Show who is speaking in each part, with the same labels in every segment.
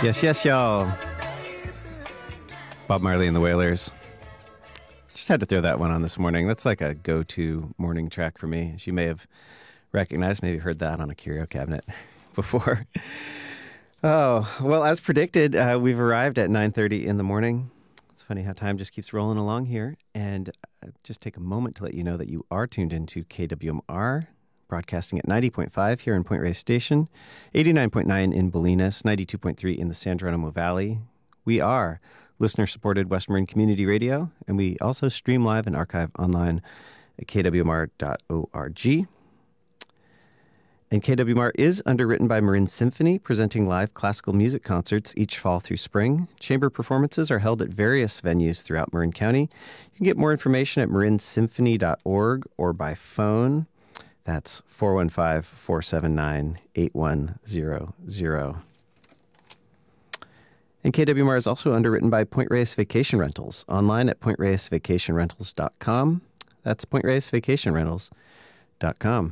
Speaker 1: Yes, yes, y'all. Bob Marley and the Wailers. Just had to throw that one on this morning. That's like a go-to morning track for me. As you may have recognized, maybe heard that on a curio cabinet before. Oh, well, as predicted, we've arrived at 9:30 in the morning. It's funny how time just keeps rolling along here. And just take a moment to let you know that you are tuned into KWMR, broadcasting at 90.5 here in Point Reyes Station, 89.9 in Bolinas, 92.3 in the San Geronimo Valley. We are listener-supported West Marin Community Radio, and we also stream live and archive online at kwmr.org. And KWMR is underwritten by Marin Symphony, presenting live classical music concerts each fall through spring. Chamber performances are held at various venues throughout Marin County. You can get more information at marinsymphony.org or by phone. That's 415-479-8100. And KWMR is also underwritten by Point Reyes Vacation Rentals, online at pointreyesvacationrentals.com. That's pointreyesvacationrentals.com.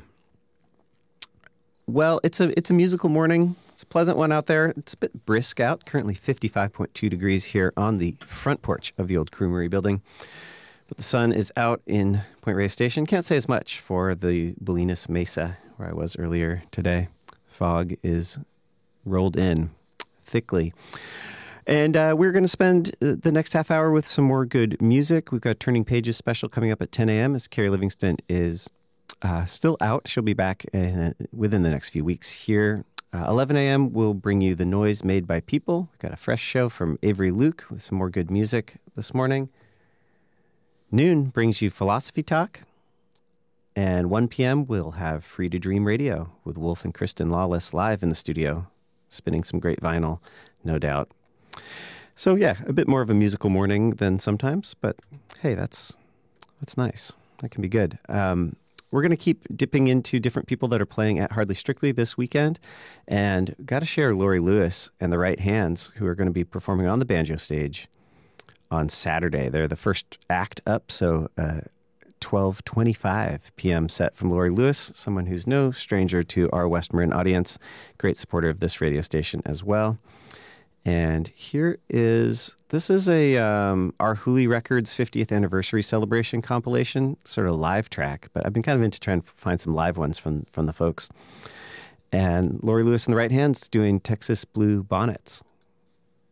Speaker 1: Well, it's a musical morning. It's a pleasant one out there. It's a bit brisk out, currently 55.2 degrees here on the front porch of the old Creamery building. But the sun is out in Point Reyes Station. Can't say as much for the Bolinas Mesa, where I was earlier today. Fog is rolled in thickly. And we're going to spend the next half hour with some more good music. We've got Turning Pages special coming up at 10 a.m. as Carrie Livingston is still out. She'll be back within the next few weeks here. 11 a.m. we'll bring you The Noise Made by People. We've got a fresh show from Avery Luke with some more good music this morning. Noon brings you Philosophy Talk. And 1 p.m. we'll have Free to Dream Radio with Wolf and Kristen Lawless live in the studio, spinning some great vinyl, no doubt. So yeah, a bit more of a musical morning than sometimes, but hey, that's nice. That can be good. We're going to keep dipping into different people that are playing at Hardly Strictly this weekend, and got to share Lori Lewis and the Right Hands, who are going to be performing on the banjo stage on Saturday. They're the first act up, so 12:25 p.m. set from Lori Lewis, someone who's no stranger to our West Marin audience, great supporter of this radio station as well. And this is a our Huli Records 50th anniversary celebration compilation, sort of live track, but I've been kind of into trying to find some live ones from the folks. And Lori Lewis and the Right Hands doing Texas Blue Bonnets.